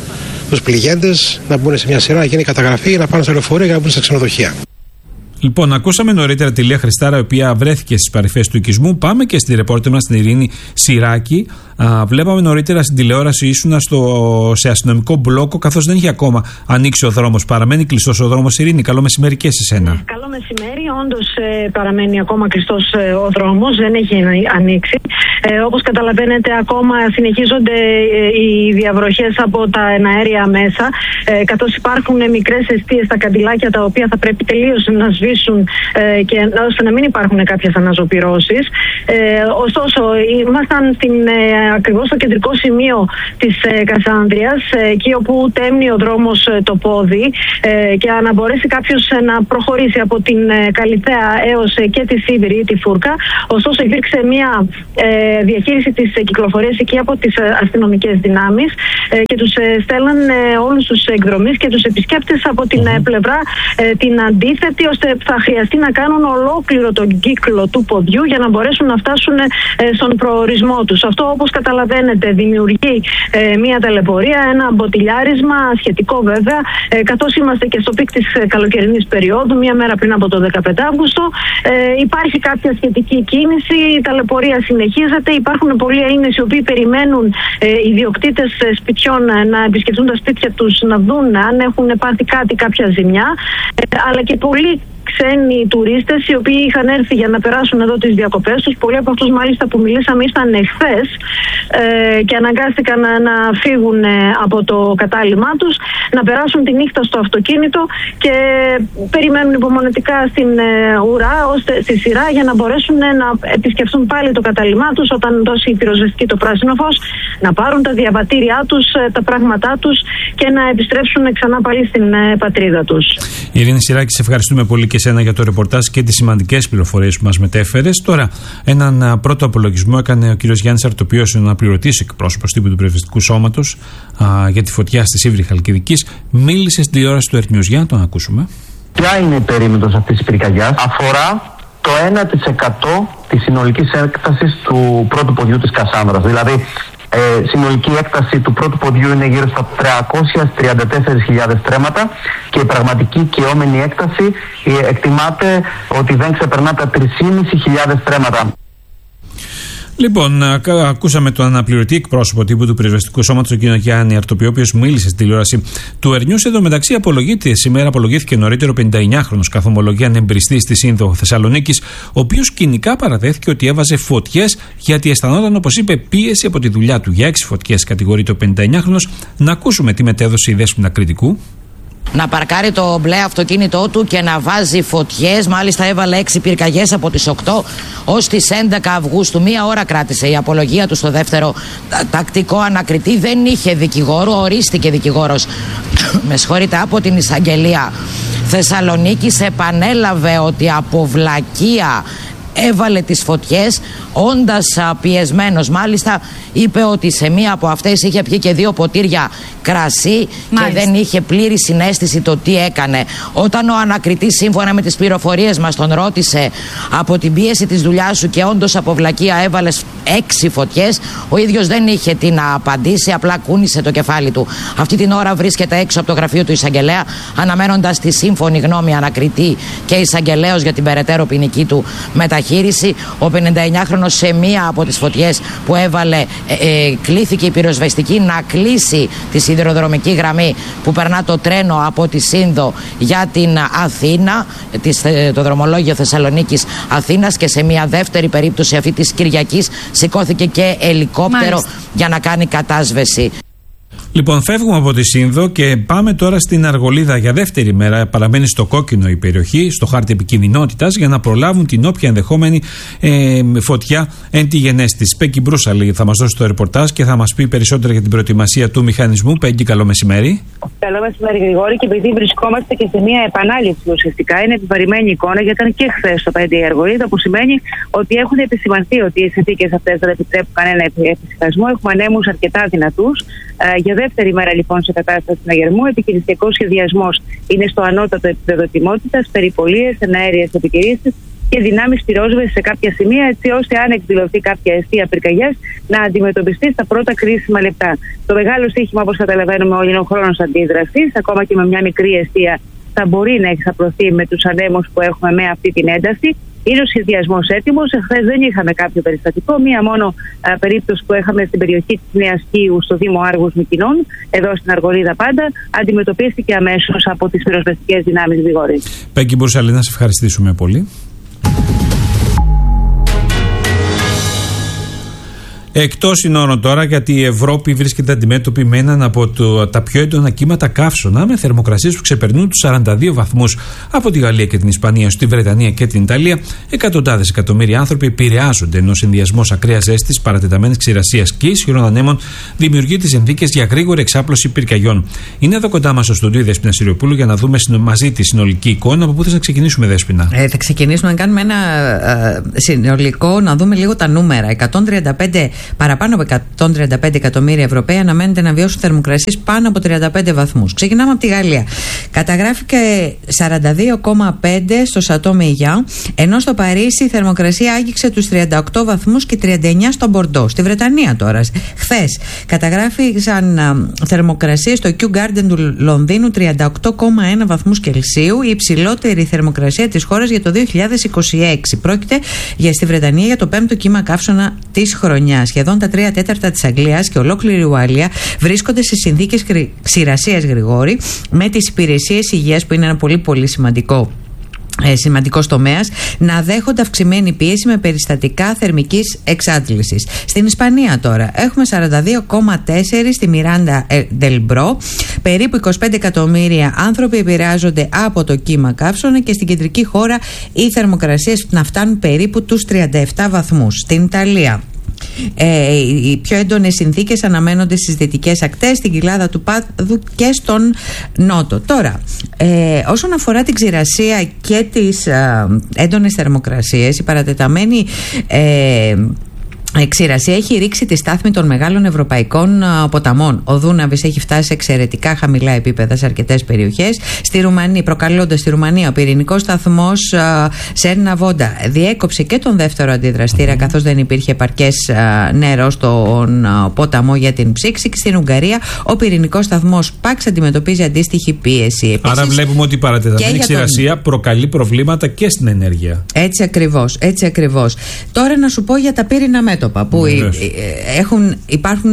τους πληγέντες να μπουν σε μια σειρά, να γίνει καταγραφή, να πάνε στο λεωφορείο για να μπουν στα ξενοδοχεία. Λοιπόν, ακούσαμε νωρίτερα τη Λία Χριστάρα, η οποία βρέθηκε στις παρυφές του οικισμού. Πάμε και στη ρεπόρτερ μας, την Ειρήνη Σιράκη. Α, βλέπαμε νωρίτερα στην τηλεόραση, ήσουνα στο, σε αστυνομικό μπλόκο, καθώς δεν είχε ακόμα ανοίξει ο δρόμος. Παραμένει κλειστός ο δρόμος, Ειρήνη. Καλό μεσημέρι και σε σένα. Καλό μεσημέρι. Όντως ε, παραμένει ακόμα κλειστός ε, ο δρόμος, δεν έχει ανοίξει. Ε, όπως καταλαβαίνετε, ακόμα συνεχίζονται ε, οι διαβροχές από τα εναέρια μέσα, ε, καθώς υπάρχουν ε, μικρές εστίες στα καντιλάκια, τα οποία θα πρέπει τελείως να σβήσουν ε, και ώστε να μην υπάρχουν κάποιες αναζωπυρώσεις. Ε, ωστόσο, ήμασταν στην, ε, ακριβώς στο κεντρικό σημείο της ε, Κασάνδριας, ε, εκεί όπου τέμνει ο δρόμος ε, το πόδι, ε, και να μπορέσει κάποιος ε, να προχωρήσει από την ε, Καλιθέα έως ε, και τη Σίδηρη ή τη Φούρκα. Ωστόσο, υπήρξε μια ε, διαχείριση της ε, κυκλοφορίας εκεί από τις ε, αστυνομικές δυνάμεις ε, και τους ε, στέλναν ε, όλους τους εκδρομείς και τους επισκέπτες από την ε, πλευρά ε, την αντίθετη, ώστε θα χρειαστεί να κάνουν ολόκληρο τον κύκλο του ποδιού για να μπορέσουν να φτάσουν ε, στον προορισμό τους. Αυτό, όπως καταλαβαίνετε, δημιουργεί ε, μια ταλαιπωρία, ένα μποτιλιάρισμα σχετικό βέβαια, ε, καθώς είμαστε και στο πικ της ε, καλοκαιρινής περίοδου, μία μέρα πριν από το δεκαπέντε Αυγούστου. Ε, υπάρχει κάποια σχετική κίνηση, η ταλαιπωρία συνεχίζεται. Υπάρχουν πολλοί Έλληνες οι οποίοι περιμένουν ε, ιδιοκτήτες ε, σπιτιών ε, να επισκεφτούν τα σπίτια τους, να δουν αν έχουν πάθει κάτι, κάποια ζημιά, ε, αλλά και πολλοί ξένοι τουρίστες οι οποίοι είχαν έρθει για να περάσουν εδώ τις διακοπές τους. Πολλοί από αυτούς μάλιστα που μιλήσαμε ήρθαν εχθές ε, και αναγκάστηκαν να, να φύγουν ε, από το κατάλημά τους, να περάσουν τη νύχτα στο αυτοκίνητο και περιμένουν υπομονετικά στην ε, ουρά, ώστε, στη σειρά, για να μπορέσουν ε, να επισκεφθούν πάλι το κατάλημά τους όταν δώσει η πυροσβεστική το πράσινο φως, να πάρουν τα διαβατήριά τους, ε, τα πράγματά τους και να επιστρέψουν ξανά πάλι στην ε, πατρίδα τους. Ειρήνη Σιράκη, σε ευχαριστούμε πολύ και εσένα για το ρεπορτάζ και τις σημαντικές πληροφορίες που μας μετέφερες. Τώρα, έναν πρώτο απολογισμό έκανε ο κ. Γιάννης Αρτοπίος, ο αναπληρωτής εκπρόσωπος τύπου του Πυροσβεστικού Σώματος, α, για τη φωτιά στη Σίβρη Χαλκιδικής. Μίλησε στην τηλεόραση του Earth News. Για να τον ακούσουμε. Ποια είναι η περίμετρος αυτής της πυρκαγιάς? Αφορά το ένα τοις εκατό της συνολικής έκτασης του πρώτου ποδιού της Κασάνδρας. Δηλαδή, Ε, συνολική έκταση του πρώτου ποδιού είναι γύρω στα τριακόσιες τριάντα τέσσερις χιλιάδες στρέμματα και η πραγματική καιόμενη έκταση ε, εκτιμάται ότι δεν ξεπερνά τα τρεις χιλιάδες πεντακόσια στρέμματα. Λοιπόν, ακούσαμε τον αναπληρωτή εκπρόσωπο τύπου του Πυροσβεστικού Σώματος, τον κ. Γιάννη Αρτοπιό, ο οποίος μίλησε στη τηλεόραση του Earth News. Εδώ μεταξύ απολογείται σήμερα, απολογήθηκε νωρίτερο πενήντα εννιάχρονος καθομολογία ανεμπριστής στη Σύνδο Θεσσαλονίκης, ο οποίος κοινικά παραδέχθηκε ότι έβαζε φωτιές γιατί αισθανόταν, όπως είπε, πίεση από τη δουλειά του. Για έξι φωτιές κατηγορείται ο πενήντα εννιάχρονος. Να ακούσουμε τι μετέδωσε η Δέσποινα Κρητικού. Να παρκάρει το μπλε αυτοκίνητό του και να βάζει φωτιές. Μάλιστα έβαλε έξι πυρκαγιές από τις οκτώ ως τις έντεκα Αυγούστου. Μία ώρα κράτησε η απολογία του στο δεύτερο τακτικό ανακριτή. Δεν είχε δικηγόρο, ορίστηκε δικηγόρος με συγχωρείτε από την εισαγγελία Θεσσαλονίκης. Επανέλαβε ότι από βλακεία έβαλε τις φωτιές, όντας πιεσμένος. Μάλιστα είπε ότι σε μία από αυτές είχε πιει και δύο ποτήρια κρασί. Μάλιστα. Και δεν είχε πλήρη συναίσθηση το τι έκανε. Όταν ο ανακριτής, σύμφωνα με τις πληροφορίες μας, τον ρώτησε από την πίεση της δουλειάς σου και όντως από βλακεία έβαλες έξι φωτιές, ο ίδιος δεν είχε τι να απαντήσει, απλά κούνησε το κεφάλι του. Αυτή την ώρα βρίσκεται έξω από το γραφείο του εισαγγελέα, αναμένοντας τη σύμφωνη γνώμη ανακριτή και εισαγγελέος για την περαιτέρω ποινική του μεταχείριση. Ο πενηνταεννιάχρονος σε μία από τις φωτιές που έβαλε ε, ε, κλήθηκε η πυροσβεστική να κλείσει τη σιδηροδρομική γραμμή που περνά το τρένο από τη Σύνδο για την Αθήνα, το δρομολόγιο Θεσσαλονίκης Αθήνας, και σε μια δεύτερη περίπτωση αυτή της Κυριακής σηκώθηκε και ελικόπτερο. Μάλιστα. Για να κάνει κατάσβεση. Λοιπόν, φεύγουμε από τη Σύνδο και πάμε τώρα στην Αργολίδα για δεύτερη μέρα. Παραμένει στο κόκκινο η περιοχή, στο χάρτη επικινδυνότητας, για να προλάβουν την όποια ενδεχόμενη ε, φωτιά εν τη γενέστη. Πέγγι Μπρούσαλη θα μας δώσει το ρεπορτάζ και θα μας πει περισσότερα για την προετοιμασία του μηχανισμού. Πέγγι, καλό μεσημέρι. Καλό μεσημέρι, Γρηγόρη. Και επειδή βρισκόμαστε και σε μια επανάληψη, ουσιαστικά είναι επιβαρημένη εικόνα, γιατί ήταν και χθες το πέντε η Αργολίδα, που σημαίνει ότι έχουν επισημανθεί ότι οι συνθήκες αυτές δεν επιτρέπουν κανένα εφησυχασμό. Έχουμε ανέμους αρκετά δυνατούς. Ε, για δεύτερη μέρα λοιπόν σε κατάσταση συναγερμού, επιχειρησιακός σχεδιασμός είναι στο ανώτατο επίπεδο ετοιμότητας, περιπολίες, εναέριες επικοινωνίες και δυνάμεις πυρόσβεσης σε κάποια σημεία, έτσι ώστε αν εκδηλωθεί κάποια αιστεία πυρκαγιάς να αντιμετωπιστεί στα πρώτα κρίσιμα λεπτά. Το μεγάλο στοίχημα, όπως καταλαβαίνουμε όλοι, είναι ο χρόνος αντίδρασης. Ακόμα και με μια μικρή αιστεία θα μπορεί να εξαπλωθεί με τους ανέμους που έχουμε με αυτή την ένταση. Είναι ο σχεδιασμός έτοιμος. Χθες δεν είχαμε κάποιο περιστατικό. Μία μόνο α, περίπτωση που είχαμε στην περιοχή της Νέας Κίου, στο Δήμο Άργους Μυκηνών, εδώ στην Αργολίδα πάντα, αντιμετωπίστηκε αμέσως από τις πυροσβεστικές δυνάμεις Γρηγόρη. Πέγκη Μπουρσαλή, να σε ευχαριστήσουμε πολύ. Εκτός συνόρων τώρα, γιατί η Ευρώπη βρίσκεται αντιμέτωπη με έναν από το, τα πιο έντονα κύματα καύσωνα, με θερμοκρασίες που ξεπερνούν τους σαράντα δύο βαθμούς από τη Γαλλία και την Ισπανία στη Βρετανία και την Ιταλία. Εκατοντάδες εκατομμύρια άνθρωποι επηρεάζονται, ενώ ο συνδυασμός ακραίας ζέστης, παρατεταμένης ξηρασίας και ισχυρών ανέμων δημιουργεί τις συνθήκες για γρήγορη εξάπλωση πυρκαγιών. Είναι εδώ κοντά μας στο στούντιο η Δέσποινα Συριοπούλου για να δούμε μαζί τη συνολική εικόνα. Από πού θες να ξεκινήσουμε, Δέσποινα? Ε, θα ξεκινήσουμε να κάνουμε ένα ε, συνολικό, να δούμε λίγο τα νούμερα. εκατόν τριάντα πέντε Παραπάνω από εκατόν τριάντα πέντε εκατομμύρια Ευρωπαίοι αναμένεται να βιώσουν θερμοκρασίες πάνω από τριάντα πέντε βαθμούς. Ξεκινάμε από τη Γαλλία. Καταγράφηκε σαράντα δύο κόμμα πέντε στο Σατό Μεγιά, ενώ στο Παρίσι η θερμοκρασία άγγιξε τους τριάντα οκτώ βαθμούς και τριάντα εννιά στο Μπορντό. Στη Βρετανία τώρα, χθες, καταγράφηκαν θερμοκρασίες στο Kew Garden του Λονδίνου τριάντα οκτώ κόμμα ένα βαθμούς Κελσίου, η υψηλότερη θερμοκρασία της χώρας για το δύο χιλιάδες είκοσι έξι. Πρόκειται για στη Βρετανία για το πέμπτο κύμα καύσωνα της χρονιάς. Σχεδόν τα τρία τέταρτα της Αγγλίας και ολόκληρη η Ουαλία βρίσκονται σε συνθήκες ξηρασίας, Γρηγόρη, με τις υπηρεσίες υγείας, που είναι ένα πολύ πολύ σημαντικό Ε, σημαντικός τομέας, να δέχονται αυξημένη πίεση με περιστατικά θερμικής εξάντλησης. Στην Ισπανία τώρα έχουμε σαράντα δύο κόμμα τέσσερα στη Μιράντα del Μπρό. Περίπου είκοσι πέντε εκατομμύρια άνθρωποι επηρεάζονται από το κύμα καύσωνα και στην κεντρική χώρα οι θερμοκρασίες να φτάνουν περίπου τους τριάντα επτά βαθμούς. Στην Ιταλία Ε, οι πιο έντονες συνθήκες αναμένονται στις δυτικές ακτές, στην κοιλάδα του Πάδου και στον Νότο. Τώρα, ε, όσον αφορά την ξηρασία και τις ε, έντονες θερμοκρασίες, η παρατεταμένη ε, η ξηρασία έχει ρίξει τη στάθμη των μεγάλων ευρωπαϊκών α, ποταμών. Ο Δούναβης έχει φτάσει σε εξαιρετικά χαμηλά επίπεδα σε αρκετές περιοχές. Στη Ρουμανία, προκαλώντας στη Ρουμανία, ο πυρηνικός σταθμός Σέρνα Βόντα διέκοψε και τον δεύτερο αντιδραστήρα, mm-hmm. καθώς δεν υπήρχε επαρκές α, νερό στον α, ποταμό για την ψήξη. Και στην Ουγγαρία, ο πυρηνικός σταθμός Πάξ αντιμετωπίζει αντίστοιχη πίεση. Επίσης, άρα βλέπουμε ότι η παρατεταμένη ξηρασία τον... προκαλεί προβλήματα και στην ενέργεια. Έτσι ακριβώς, έτσι ακριβώς. Τώρα να σου πω για τα πύρινα μέτωπα που έχουν, υπάρχουν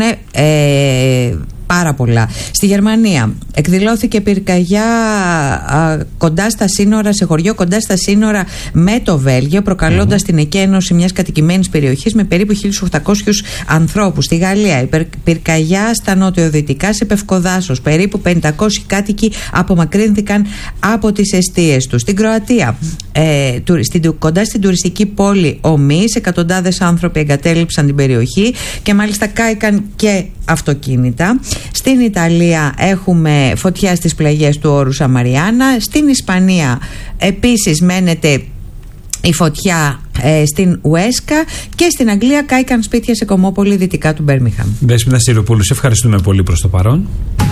ε, πάρα πολλά. Στη Γερμανία εκδηλώθηκε πυρκαγιά α, κοντά στα σύνορα, σε χωριό κοντά στα σύνορα με το Βέλγιο, προκαλώντας mm-hmm. την εκένωση μιας κατοικημένης περιοχής με περίπου χίλιους οκτακόσιους ανθρώπους. Στη Γαλλία η πυρκαγιά στα νοτιοδυτικά σε Πευκοδάσος. Περίπου πεντακόσιοι κάτοικοι απομακρύνθηκαν από τις εστίες τους. Στην Κροατία, ε, του, στην, κοντά στην τουριστική πόλη Ομής, εκατοντάδες άνθρωποι εγκατέλειψαν την περιοχή και μάλιστα κάηκαν και αυτοκίνητα. Στην Ιταλία έχουμε φωτιά στις πλαγιές του όρου Σαμαριάνα. Στην Ισπανία επίσης μένεται η φωτιά ε, στην Ουέσκα, και στην Αγγλία κάηκαν σπίτια σε Κομμόπολη δυτικά του Μπέρμιχαμ. Δέσποινα Συριοπούλου, σε ευχαριστούμε πολύ προς το παρόν.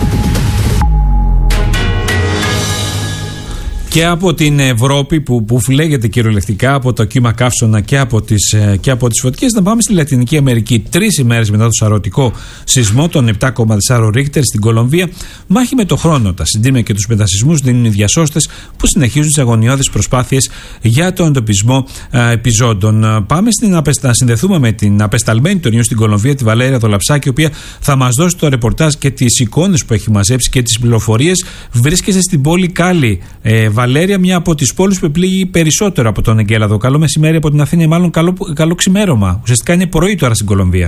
Και από την Ευρώπη που, που φλέγεται κυριολεκτικά από το κύμα καύσωνα και από τις, και από τις φωτιές, να πάμε στη Λατινική Αμερική. Τρεις ημέρες μετά το σαρωτικό σεισμό των επτά κόμμα τέσσερα Ρίχτερ στην Κολομβία, μάχη με το χρόνο. Τα συντήμια και τους μετασεισμούς δίνουν οι διασώστες που συνεχίζουν τις αγωνιώδεις προσπάθειες για τον εντοπισμό α, επιζώντων. Πάμε στην, να συνδεθούμε με την απεσταλμένη του νιού στην Κολομβία, τη Βαλέρια Δολαψάκη, η οποία θα μας δώσει το ρεπορτάζ και τις εικόνες που έχει μαζέψει και τις πληροφορίες. Βρίσκεται στην πόλη Κάλι. Ε, Βαλέρια, μια από τις πόλεις που επλήγει περισσότερο από τον εγκέλαδο. Καλό μεσημέρι από την Αθήνα, μάλλον καλό, καλό ξημέρωμα. Ουσιαστικά είναι πρωί τώρα στην Κολομβία.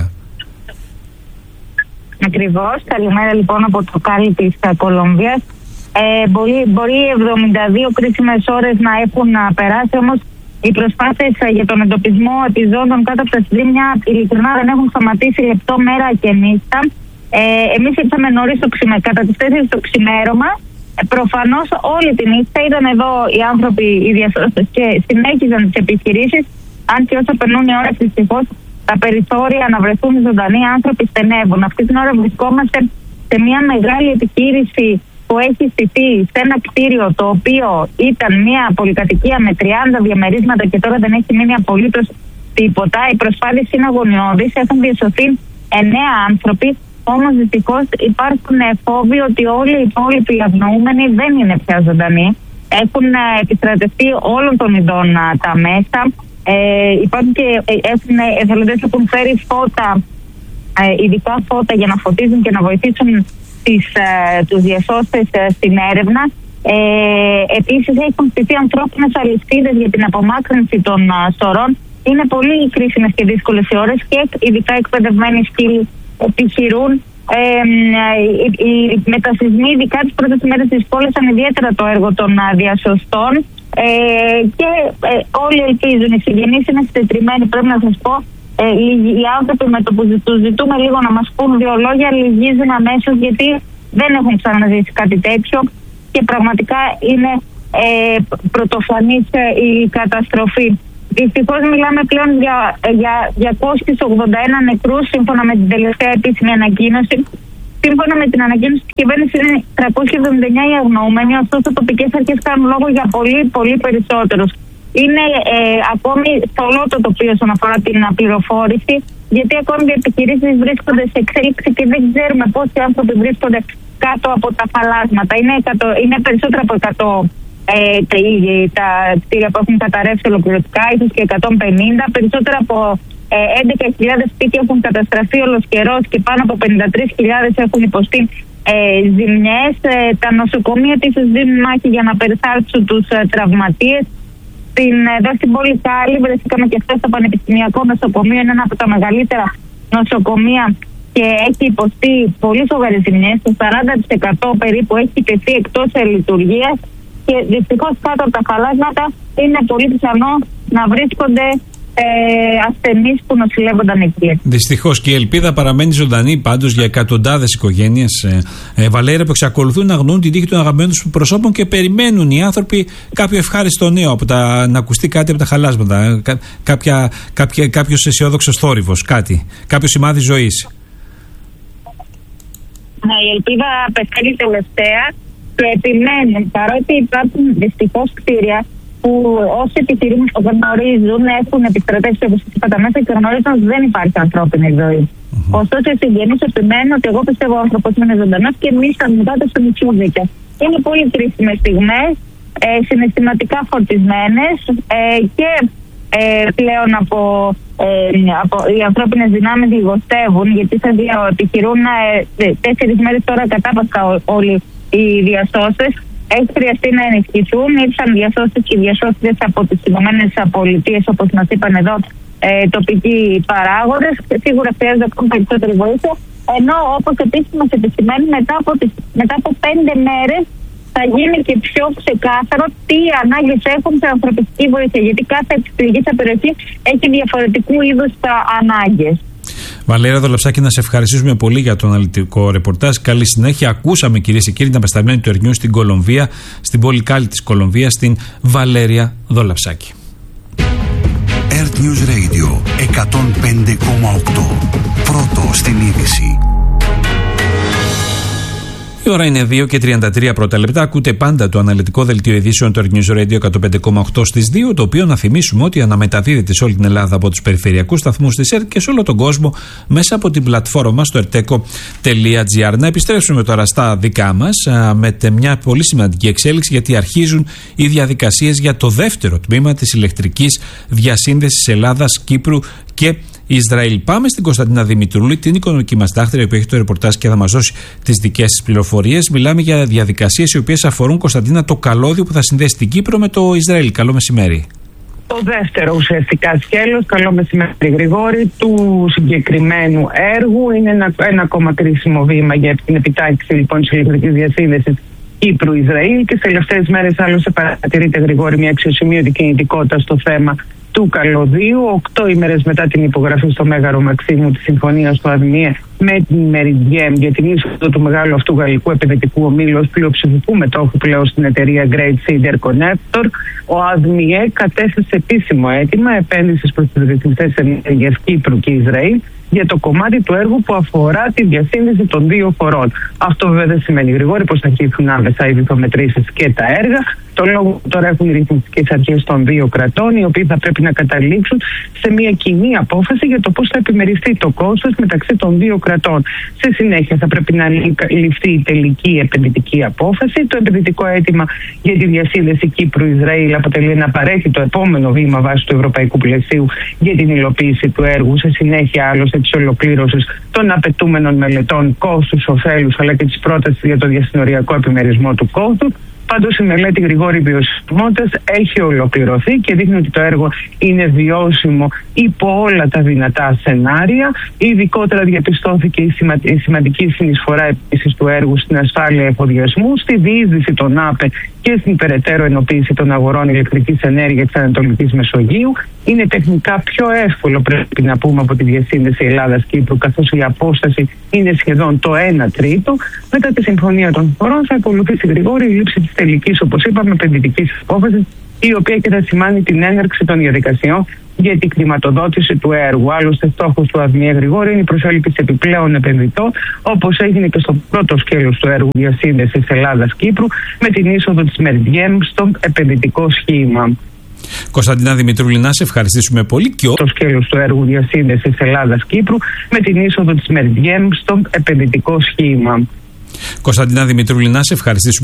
Ακριβώς. Καλημέρα λοιπόν από το Κάλι της Κολομβίας. Ε, μπορεί, μπορεί εβδομήντα δύο κρίσιμες ώρες να έχουν περάσει, όμως οι προσπάθειες για τον εντοπισμό επιζώντων κάτω από τα συντρίμμια ειλικρινά δεν έχουν σταματήσει λεπτό μέρα και νύχτα. Ε, εμείς ήρθαμε νωρίς το ξημέ, κατά τις τέσσερις το ξημέρωμα. Προφανώς όλη τη νύχτα ήταν εδώ οι άνθρωποι, οι διασώστες, και συνέχιζαν τις επιχειρήσεις. Αν και όσο περνούν οι ώρες, δυστυχώς τα περιθώρια να βρεθούν ζωντανοί άνθρωποι στενεύουν. Αυτή την ώρα βρισκόμαστε σε μια μεγάλη επιχείρηση που έχει στηθεί σε ένα κτίριο το οποίο ήταν μια πολυκατοικία με τριάντα διαμερίσματα και τώρα δεν έχει μείνει απολύτως τίποτα. Οι προσπάθειες είναι αγωνιώδεις, έχουν διασωθεί εννέα άνθρωποι, όμως δυστυχώς υπάρχουν φόβοι ότι όλοι οι υπόλοιποι αγνοούμενοι δεν είναι πια ζωντανοί. Έχουν επιστρατευτεί όλων των ειδών τα μέσα. Ε, υπάρχουν και έχουν εθελοντές που έχουν φέρει φώτα, ε, ειδικά φώτα για να φωτίζουν και να βοηθήσουν τις, ε, τους διασώστες ε, στην έρευνα. Ε, επίσης έχουν στηθεί ανθρώπινες αλυσίδες για την απομάκρυνση των ε, σωρών. Είναι πολύ κρίσιμες και δύσκολες οι ώρες και ειδικά εκπαιδευμένοι σκύλοι επιχειρούν. Ε, οι, οι μετασυσμοί, ειδικά τις πρώτες μέρες της πόλεσαν ιδιαίτερα το έργο των α, διασωστών ε, και ε, όλοι ελπίζουν. Οι συγγενείς είναι συντετριμμένοι, πρέπει να σας πω. Ε, οι, οι άνθρωποι με το που τους ζητούμε λίγο να μας πούν δύο λόγια λυγίζουν αμέσως, γιατί δεν έχουν ξαναζήσει κάτι τέτοιο και πραγματικά είναι ε, πρωτοφανής ε, η καταστροφή. Δυστυχώς μιλάμε πλέον για, για διακόσιους ογδόντα ένα νεκρούς σύμφωνα με την τελευταία επίσημη ανακοίνωση. Σύμφωνα με την ανακοίνωση της κυβέρνησης είναι τριακόσιοι εβδομήντα εννέα οι αγνοούμενοι, ωστόσο τοπικές αρχές κάνουν λόγο για πολύ πολύ περισσότερους. Είναι ε, ακόμη θολό το τοπίο όσον αφορά την πληροφόρηση, γιατί ακόμη οι επιχειρήσεις βρίσκονται σε εξέλιξη και δεν ξέρουμε πόσοι άνθρωποι βρίσκονται κάτω από τα φαλάσματα. Είναι, εκατό, είναι περισσότερα από εκατό ε, τα, τα κτίρια που έχουν καταρρεύσει ολοκληρωτικά, ίσως και εκατόν πενήντα. Περισσότερα από ε, έντεκα χιλιάδες σπίτια έχουν καταστραφεί ολοσχερός και πάνω από πενήντα τρεις χιλιάδες έχουν υποστεί ε, ζημιές. Ε, τα νοσοκομεία επίσης δίνουν μάχη για να περιθάλψουν τους ε, τραυματίες. Στην, εδώ στην πόλη Κάλλη βρεθήκαμε και χθε στο Πανεπιστημιακό Νοσοκομείο, είναι ένα από τα μεγαλύτερα νοσοκομεία και έχει υποστεί πολύ σοβαρές ζημιές. Το σαράντα τοις εκατό περίπου έχει τεθεί εκτός λειτουργίας και δυστυχώς κάτω από τα χαλάσματα είναι πολύ πιθανό να βρίσκονται ε, ασθενείς που νοσηλεύονταν εκεί. Δυστυχώς και η ελπίδα παραμένει ζωντανή πάντως για εκατοντάδες οικογένειες, ε, ε, Βαλέρια, που εξακολουθούν να αγνοούν την τύχη των αγαπημένων τους προσώπων και περιμένουν οι άνθρωποι κάποιο ευχάριστο νέο, από τα, να ακουστεί κάτι από τα χαλάσματα, κα, κάποια, κάποια, κάποιος αισιόδοξος θόρυβος, κάτι, κάποιο σημάδι ζωής. Ναι, η ελπίδα πεθαίνει τελευταία και επιμένουν, παρότι υπάρχουν δυστυχώς κτίρια που όσοι επιχειρήμους το γνωρίζουν, έχουν επιστρατεύσει όπως είπα τα μέσα και γνωρίζουν ότι δεν υπάρχει ανθρώπινη ζωή. Mm-hmm. Ωστόσο, οι συγγενείς επιμένουν ότι εγώ πιστεύω ο άνθρωπος είναι ζωντανός και εμείς τα μητάτε στον Μητσούδικα. Είναι πολύ κρίσιμες στιγμές, ε, συναισθηματικά φορτισμένες ε, και ε, πλέον από, ε, από οι ανθρώπινες δυνάμεις λιγοστεύουν, γιατί θα δει, επιχειρούν ε, τέσσερις μέρες τώρα κατάπασκα όλοι οι διασώστες. Έχει χρειαστεί να ενισχυθούν. Ήρθαν διασώστες και διασώστες από τις Ηνωμένες Πολιτείες, όπως μας είπαν εδώ ε, τοπικοί παράγοντες. Σίγουρα χρειάζεται ακόμη περισσότερη βοήθεια. Ενώ, όπως επίσης μας επισημαίνει, μετά από, τις, μετά από πέντε μέρες θα γίνει και πιο ξεκάθαρο τι ανάγκες έχουν σε ανθρωπιστική βοήθεια. Γιατί κάθε εξωτερική περιοχή έχει διαφορετικού είδους ανάγκες. Βαλέρια Δολαψάκη, να σε ευχαριστήσουμε πολύ για το αναλυτικό ρεπορτάζ. Καλή συνέχεια. Ακούσαμε, κυρίες και κύριοι, την απεσταλμένη του Ερνιού στην Κολομβία, στην πόλη Κάλλη της Κολομβίας, στην Βαλέρια Δολαψάκη. Earth News Radio εκατόν πέντε κόμμα οκτώ. Πρώτο στην είδηση. Η ώρα είναι δύο και τριάντα τρία πρώτα λεπτά. Ακούτε πάντα το αναλυτικό δελτίο ειδήσεων του Earth News Radio εκατόν πέντε κόμμα οκτώ στις δύο, το οποίο να θυμίσουμε ότι αναμεταδίδεται σε όλη την Ελλάδα από τους περιφερειακούς σταθμούς της ΕΡΤ και σε όλο τον κόσμο μέσα από την πλατφόρμα μας στο ερτέκο τελεία τζι άρ. Να επιστρέψουμε τώρα στα δικά μας με μια πολύ σημαντική εξέλιξη, γιατί αρχίζουν οι διαδικασίες για το δεύτερο τμήμα της ηλεκτρικής διασύνδεσης Ελλάδας, Κύπρου και Ισραήλ. Πάμε στην Κωνσταντίνα Δημητρούλη, την οικονομική μας δάχτυρα, που έχει το ρεπορτάζ και θα μας δώσει τις δικές της πληροφορίες. Μιλάμε για διαδικασίες οι οποίες αφορούν, Κωνσταντίνα, το καλώδιο που θα συνδέσει την Κύπρο με το Ισραήλ. Καλό μεσημέρι. Το δεύτερο ουσιαστικά σκέλος, καλό μεσημέρι Γρηγόρη, του συγκεκριμένου έργου. Είναι ένα, ένα ακόμα κρίσιμο βήμα για την επιτάχυνση λοιπόν της ηλεκτρικής διασύνδεσης Κύπρου-Ισραήλ, και στις τελευταίες μέρες άλλωστε παρατηρείται, Γρηγόρη, μια αξιοσημείωτη κινητικότητα στο θέμα του καλωδίου. Οκτώ ημέρες μετά την υπογραφή στο Μέγαρο Μαξίμου της συμφωνίας του ΑΔΜΙΕ με την Meridian για την είσοδο του μεγάλου αυτού γαλλικού επενδυτικού ομίλου ως πλειοψηφικού μετόχου πλέον στην εταιρεία Great Sea Interconnector, ο ΑΔΜΙΕ κατέθεσε επίσημο αίτημα επένδυσης προς τις ρυθμιστές ενέργειας Κύπρου και Ισραήλ για το κομμάτι του έργου που αφορά τη διασύνδεση των δύο χωρών. Αυτό βέβαια δεν σημαίνει, Γρηγόρη, πως θα αρχίσουν άμεσα οι βυθομετρήσεις και τα έργα. Το λόγο που τώρα έχουν οι ρυθμιστικές αρχές των δύο κρατών, οι οποίοι θα πρέπει να καταλήξουν σε μια κοινή απόφαση για το πώς θα επιμεριστεί το κόστος μεταξύ των δύο κρατών. Σε συνέχεια θα πρέπει να ληφθεί η τελική επενδυτική απόφαση. Το επενδυτικό αίτημα για τη διασύνδεση Κύπρου-Ισραήλ αποτελεί ένα απαραίτητο επόμενο βήμα βάσει του ευρωπαϊκού πλαισίου για την υλοποίηση του έργου. Σε συνέχεια, άλλωστε, τη ολοκλήρωση των απαιτούμενων μελετών κόστους-οφέλους αλλά και τη πρόταση για το διασυνοριακό επιμερισμό του κόστου. Πάντως η μελέτη Γρηγόρη βιωσιμότητας έχει ολοκληρωθεί και δείχνει ότι το έργο είναι βιώσιμο υπό όλα τα δυνατά σενάρια. Ειδικότερα διαπιστώθηκε η, σημα... η σημαντική συνεισφορά επίσης του έργου στην ασφάλεια εφοδιασμού, στη διείσδυση των ΑΠΕ και στην περαιτέρω ενοποίηση των αγορών ηλεκτρικής ενέργειας της Ανατολικής Μεσογείου. Είναι τεχνικά πιο εύκολο, πρέπει να πούμε, από τη διασύνδεση Ελλάδας-Κύπρου, καθώς η απόσταση είναι σχεδόν το ένα τρίτο. Μετά τη συμφωνία των χωρών θα ακολουθήσει Γρηγόρη η λήψη της τελικής, όπως είπαμε, επενδυτικής απόφασης, η οποία και θα σημάνει την έναρξη των διαδικασιών για την χρηματοδότηση του έργου. Άλλωστε, στόχος του ΑΔΜΙΕ, Γρηγόρη, είναι η προσέλκυση επιπλέον επενδυτών, όπως έγινε και στο πρώτο σκέλος του έργου διασύνδεσης Ελλάδας-Κύπρου, με την είσοδο της Meridian στο επενδυτικό σχήμα. Κωνσταντίνα Δημητρούλη, να σε ευχαριστήσουμε πολύ. Και το σκέλος του έργου διασύνδεσης Ελλάδας-Κύπρου με την είσοδο της Meridian στο επενδυτικό σχήμα. Κωνσταντίνα Δημητρούλη, να σε ευχαριστήσουμε.